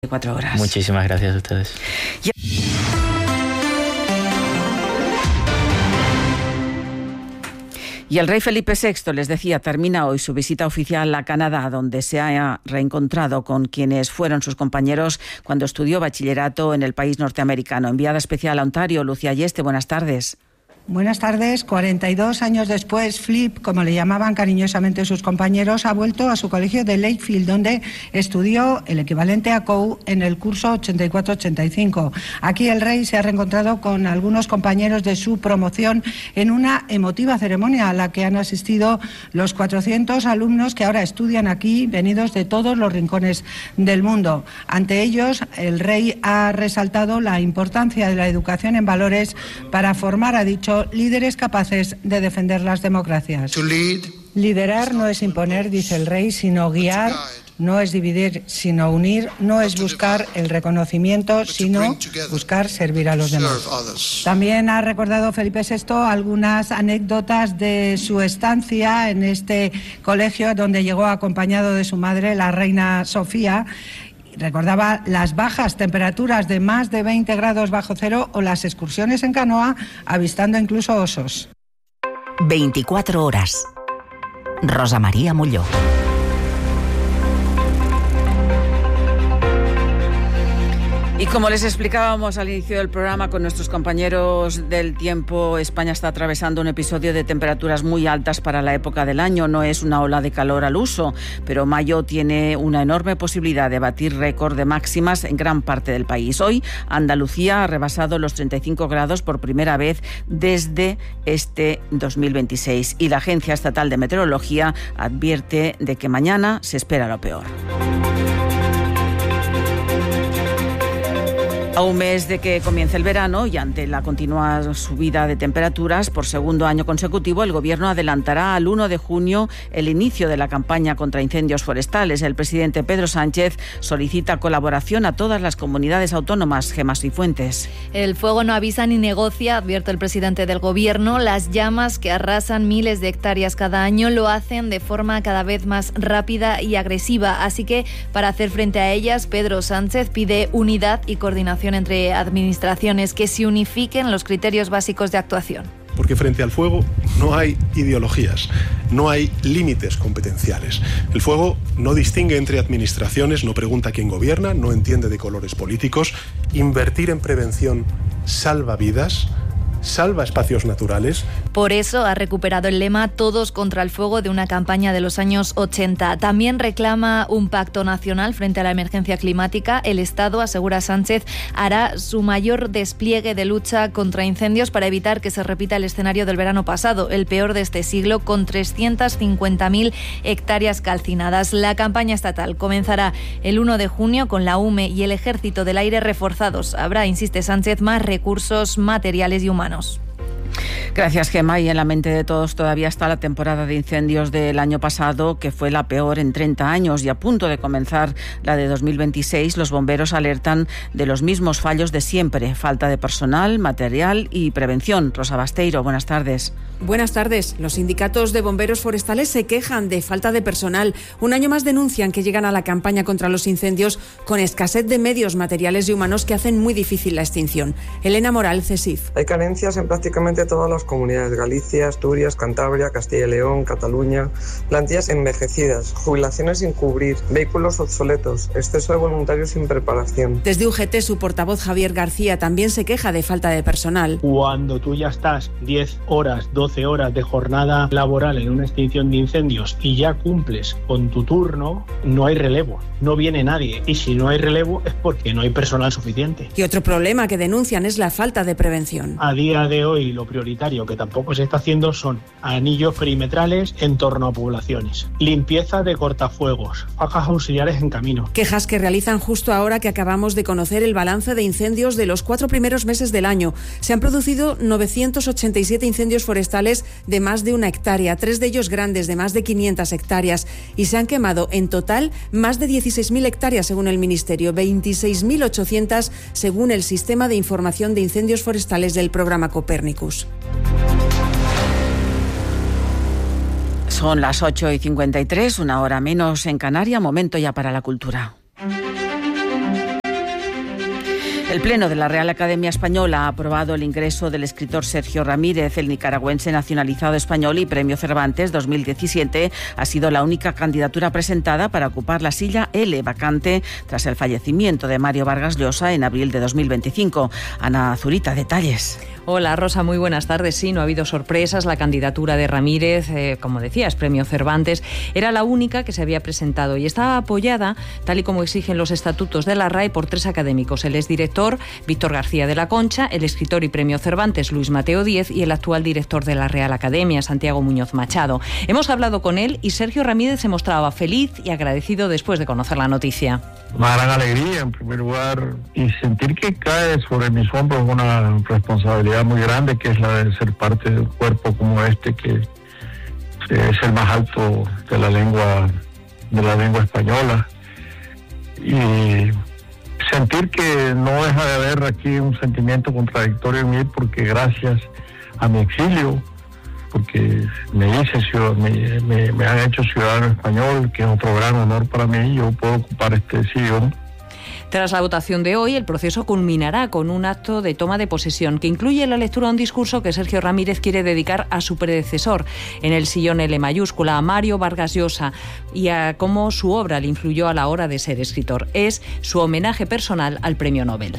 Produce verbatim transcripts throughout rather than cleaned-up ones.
Cuatro horas. Muchísimas gracias a ustedes. Y... Y el rey Felipe sexto, les decía, termina hoy su visita oficial a Canadá, donde se ha reencontrado con quienes fueron sus compañeros cuando estudió bachillerato en el país norteamericano. Enviada especial a Ontario, Lucía Ayeste, buenas tardes. Buenas tardes. cuarenta y dos años después, Flip, como le llamaban cariñosamente sus compañeros, ha vuelto a su colegio de Lakefield, donde estudió el equivalente a C O U en el curso ochenta y cuatro ochenta y cinco. Aquí el rey se ha reencontrado con algunos compañeros de su promoción en una emotiva ceremonia a la que han asistido los cuatrocientos alumnos que ahora estudian aquí, venidos de todos los rincones del mundo. Ante ellos, el rey ha resaltado la importancia de la educación en valores para formar, ha dicho, líderes capaces de defender las democracias. Liderar no es imponer, dice el rey, sino guiar, no es dividir, sino unir, no es buscar el reconocimiento, sino buscar servir a los demás. También ha recordado Felipe sexto algunas anécdotas de su estancia en este colegio, donde llegó acompañado de su madre, la reina Sofía. Recordaba las bajas temperaturas de más de veinte grados bajo cero o las excursiones en canoa, avistando incluso osos. veinticuatro horas. Rosa María Molló. Y como les explicábamos al inicio del programa con nuestros compañeros del tiempo, España está atravesando un episodio de temperaturas muy altas para la época del año. No es una ola de calor al uso, pero mayo tiene una enorme posibilidad de batir récord de máximas en gran parte del país. Hoy Andalucía ha rebasado los treinta y cinco grados por primera vez desde este dos mil veintiséis y la Agencia Estatal de Meteorología advierte de que mañana se espera lo peor. A un mes de que comience el verano y ante la continua subida de temperaturas por segundo año consecutivo, el Gobierno adelantará al uno de junio el inicio de la campaña contra incendios forestales. El presidente Pedro Sánchez solicita colaboración a todas las comunidades autónomas. Gemma Sifuentes. El fuego no avisa ni negocia, advierte el presidente del Gobierno. Las llamas que arrasan miles de hectáreas cada año lo hacen de forma cada vez más rápida y agresiva. Así que, para hacer frente a ellas, Pedro Sánchez pide unidad y coordinación entre administraciones, que se unifiquen los criterios básicos de actuación. Porque frente al fuego no hay ideologías, no hay límites competenciales. El fuego no distingue entre administraciones, no pregunta quién gobierna, no entiende de colores políticos. Invertir en prevención salva vidas, salva espacios naturales. Por eso ha recuperado el lema Todos contra el fuego de una campaña de los años ochenta. También reclama un pacto nacional frente a la emergencia climática. El Estado, asegura Sánchez, hará su mayor despliegue de lucha contra incendios para evitar que se repita el escenario del verano pasado, el peor de este siglo, con trescientas cincuenta mil hectáreas calcinadas. La campaña estatal comenzará el uno de junio con la U M E y el Ejército del Aire reforzados. Habrá, insiste Sánchez, más recursos materiales y humanos. Gracias, Gemma. Y en la mente de todos todavía está la temporada de incendios del año pasado, que fue la peor en treinta años, y a punto de comenzar la de dos mil veintiséis, los bomberos alertan de los mismos fallos de siempre: falta de personal, material y prevención. Rosa Basteiro, buenas tardes. Buenas tardes. Los sindicatos de bomberos forestales se quejan de falta de personal. Un año más denuncian que llegan a la campaña contra los incendios con escasez de medios, materiales y humanos que hacen muy difícil la extinción. Elena Moral, CESIF. Hay carencias en prácticamente todas las comunidades: Galicia, Asturias, Cantabria, Castilla y León, Cataluña. Plantillas envejecidas, jubilaciones sin cubrir, vehículos obsoletos, exceso de voluntarios sin preparación. Desde U G T, su portavoz Javier García también se queja de falta de personal. Cuando tú ya estás diez horas, doce horas de jornada laboral en una extinción de incendios y ya cumples con tu turno, no hay relevo, no viene nadie. Y si no hay relevo es porque no hay personal suficiente. Y otro problema que denuncian es la falta de prevención. A día de hoy lo prioritario, que tampoco se está haciendo, son anillos perimetrales en torno a poblaciones, limpieza de cortafuegos, fajas auxiliares en camino. Quejas que realizan justo ahora que acabamos de conocer el balance de incendios de los cuatro primeros meses del año. Se han producido novecientos ochenta y siete incendios forestales de más de una hectárea, tres de ellos grandes de más de quinientas hectáreas, y se han quemado en total más de dieciséis mil hectáreas según el Ministerio, veintiséis mil ochocientas según el Sistema de Información de Incendios Forestales del programa Copérnicus. Son las ocho y cincuenta y tres, una hora menos en Canarias, momento ya para la cultura. El Pleno de la Real Academia Española ha aprobado el ingreso del escritor Sergio Ramírez, el nicaragüense nacionalizado español y Premio Cervantes dos mil diecisiete. Ha sido la única candidatura presentada para ocupar la silla L vacante tras el fallecimiento de Mario Vargas Llosa en abril de dos mil veinticinco. Ana Zurita, detalles. Hola Rosa, muy buenas tardes. Sí, no ha habido sorpresas. La candidatura de Ramírez, eh, como decías, Premio Cervantes, era la única que se había presentado y estaba apoyada, tal y como exigen los estatutos de la R A E, por tres académicos: el exdirector Víctor García de la Concha, el escritor y Premio Cervantes Luis Mateo Díez y el actual director de la Real Academia, Santiago Muñoz Machado. Hemos hablado con él y Sergio Ramírez se mostraba feliz y agradecido después de conocer la noticia. Una gran alegría, en primer lugar, y sentir que cae sobre mis hombros una responsabilidad muy grande, que es la de ser parte de un cuerpo como este, que es el más alto de la lengua de la lengua española, y sentir que no deja de haber aquí un sentimiento contradictorio en mí, porque gracias a mi exilio, porque me hice me, me, me han hecho ciudadano español, que es otro gran honor para mí, yo puedo ocupar este sillón. Tras la votación de hoy, el proceso culminará con un acto de toma de posesión que incluye la lectura de un discurso que Sergio Ramírez quiere dedicar a su predecesor en el sillón L mayúscula, a Mario Vargas Llosa, y a cómo su obra le influyó a la hora de ser escritor. Es su homenaje personal al Premio Nobel.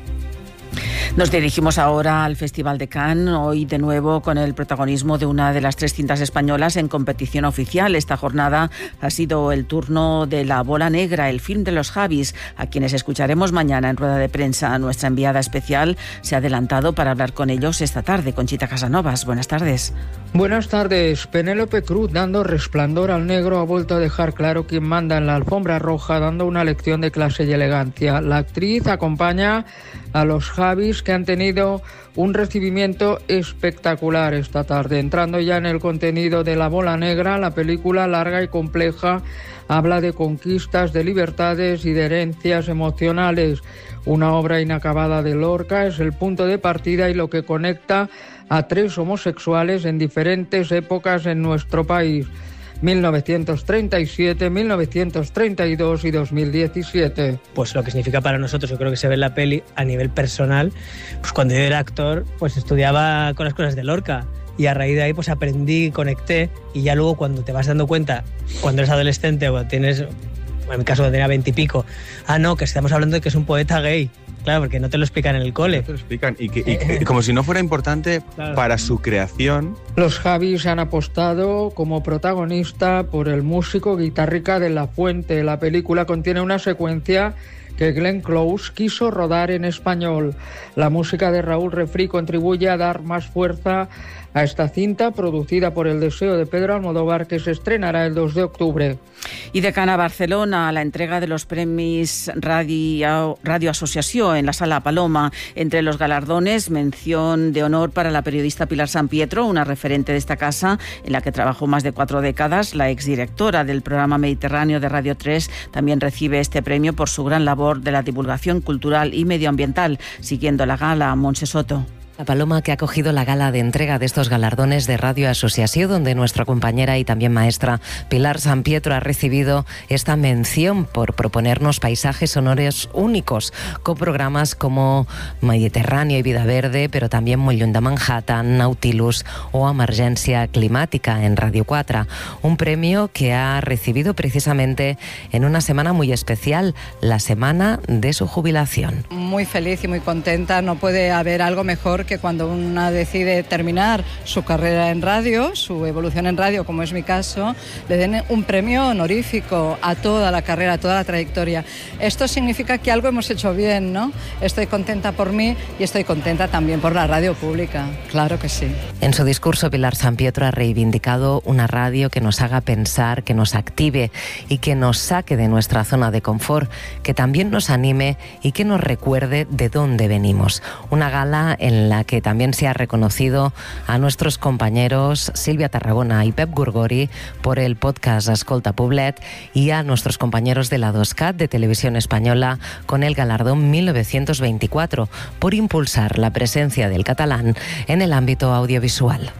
Nos dirigimos ahora al Festival de Cannes, hoy de nuevo con el protagonismo de una de las tres cintas españolas en competición oficial. Esta jornada ha sido el turno de La Bola Negra, el film de los Javis, a quienes escucharemos mañana en rueda de prensa. Nuestra enviada especial se ha adelantado para hablar con ellos esta tarde. Conchita Casanovas, buenas tardes. Buenas tardes. Penélope Cruz, dando resplandor al negro, ha vuelto a dejar claro quién manda en la alfombra roja, dando una lección de clase y elegancia. La actriz acompaña a los Javis, que han tenido un recibimiento espectacular esta tarde. Entrando ya en el contenido de La Bola Negra, la película, larga y compleja, habla de conquistas, de libertades y de herencias emocionales. Una obra inacabada de Lorca, es el punto de partida y lo que conecta a tres homosexuales en diferentes épocas en nuestro país: mil novecientos treinta y siete, mil novecientos treinta y dos y dos mil diecisiete. Pues lo que significa para nosotros, yo creo que se ve en la peli a nivel personal. Pues cuando yo era actor, pues estudiaba con las cosas de Lorca y a raíz de ahí pues aprendí, conecté, y ya luego cuando te vas dando cuenta, cuando eres adolescente o tienes, en mi caso tenía veintipico, ah no, que estamos hablando de que es un poeta gay. Claro, porque no te lo explican en el cole. No te lo explican y, que, y que, como si no fuera importante, claro, para su creación. Los Javis han apostado como protagonista por el músico Guitarrica de la Fuente. La película contiene una secuencia que Glenn Close quiso rodar en español. La música de Raúl Refri contribuye a dar más fuerza a esta cinta, producida por El Deseo de Pedro Almodóvar, que se estrenará el dos de octubre. Y de Cannes a Barcelona, la entrega de los Premis Radio, Radio Asociació en la Sala Paloma. Entre los galardones, mención de honor para la periodista Pilar Sampietro, una referente de esta casa en la que trabajó más de cuatro décadas. La exdirectora del programa Mediterráneo de Radio tres también recibe este premio por su gran labor de la divulgación cultural y medioambiental. Siguiendo la gala, Montse Soto. La Paloma, que ha acogido la gala de entrega de estos galardones de Radio Asociació, donde nuestra compañera y también maestra Pilar Sampietro ha recibido esta mención por proponernos paisajes sonoros únicos, con programas como Mediterráneo y Vida Verde, pero también Molt lluny de Manhattan, Nautilus o Emergencia Climática en Radio cuatro. Un premio que ha recibido precisamente en una semana muy especial, la semana de su jubilación. Muy feliz y muy contenta. No puede haber algo mejor que cuando una decide terminar su carrera en radio, su evolución en radio, como es mi caso, le den un premio honorífico a toda la carrera, a toda la trayectoria. Esto significa que algo hemos hecho bien, ¿no? Estoy contenta por mí y estoy contenta también por la radio pública, claro que sí. En su discurso, Pilar Sampietro ha reivindicado una radio que nos haga pensar, que nos active y que nos saque de nuestra zona de confort, que también nos anime y que nos recuerde de dónde venimos. Una gala en la que también se ha reconocido a nuestros compañeros Silvia Tarragona y Pep Gurgori por el podcast Escolta Poblet y a nuestros compañeros de la dos CAT de Televisión Española con el galardón mil novecientos veinticuatro por impulsar la presencia del catalán en el ámbito audiovisual.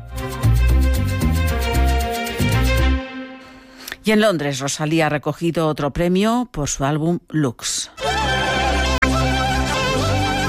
Y en Londres, Rosalía ha recogido otro premio por su álbum Lux.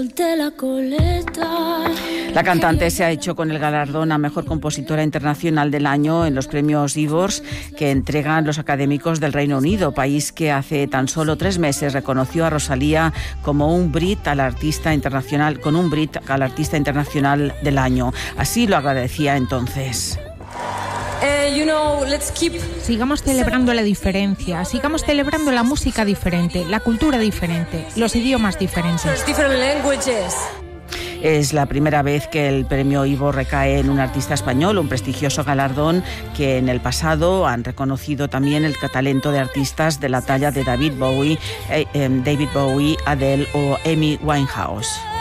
solté la coleta. La cantante se ha hecho con el galardón a Mejor Compositora Internacional del Año en los premios Ivors que entregan los académicos del Reino Unido, país que hace tan solo tres meses reconoció a Rosalía como un Brit al artista internacional, con un Brit al artista internacional del año. Así lo agradecía entonces. Uh, you know, let's keep... Sigamos celebrando la diferencia, sigamos celebrando la música diferente, la cultura diferente, los idiomas diferentes. Es la primera vez que el premio Ivor recae en un artista español, un prestigioso galardón que en el pasado han reconocido también el talento de artistas de la talla de David Bowie, eh, eh, David Bowie, Adele o Amy Winehouse.